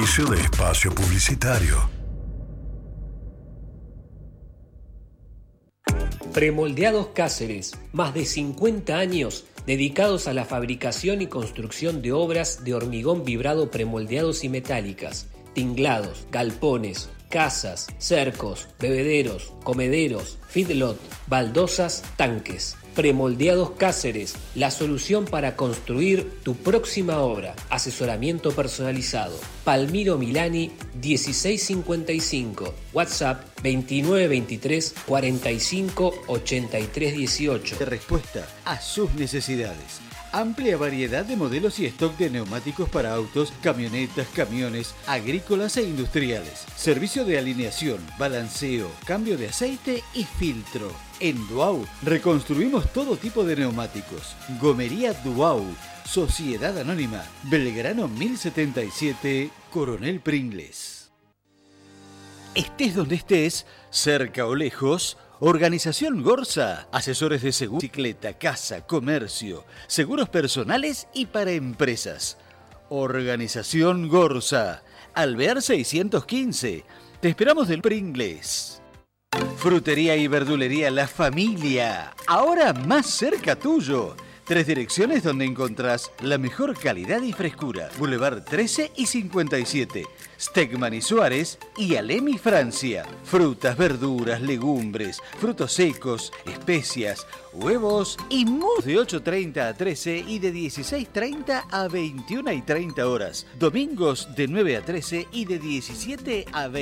Inicio de espacio publicitario. Premoldeados Cáceres, más de 50 años dedicados a la fabricación y construcción de obras de hormigón vibrado premoldeados y metálicas, tinglados, galpones, casas, cercos, bebederos, comederos, feedlot, baldosas, tanques. Premoldeados Cáceres, la solución para construir tu próxima obra. Asesoramiento personalizado. Palmiro Milani 1655. WhatsApp 2923 45 83 18. De respuesta a sus necesidades. Amplia variedad de modelos y stock de neumáticos para autos, camionetas, camiones, agrícolas e industriales. Servicio de alineación, balanceo, cambio de aceite y filtro. En Duau reconstruimos todo tipo de neumáticos. Gomería Duau, Sociedad Anónima, Belgrano 1077, Coronel Pringles. Estés donde estés, cerca o lejos, Organización Gorsa, asesores de seguro, bicicleta, casa, comercio, seguros personales y para empresas. Organización Gorsa, Alvear 615. Te esperamos del Pringles. Frutería y verdulería La Familia, ahora más cerca tuyo. 3 direcciones donde encontrás la mejor calidad y frescura. Boulevard 13 y 57. Stegman y Suárez y Alem y Francia. Frutas, verduras, legumbres, frutos secos, especias, huevos y mus de 8:30 a 13 y de 16:30 a 21:30 horas. Domingos de 9 a 13 y de 17 a 20.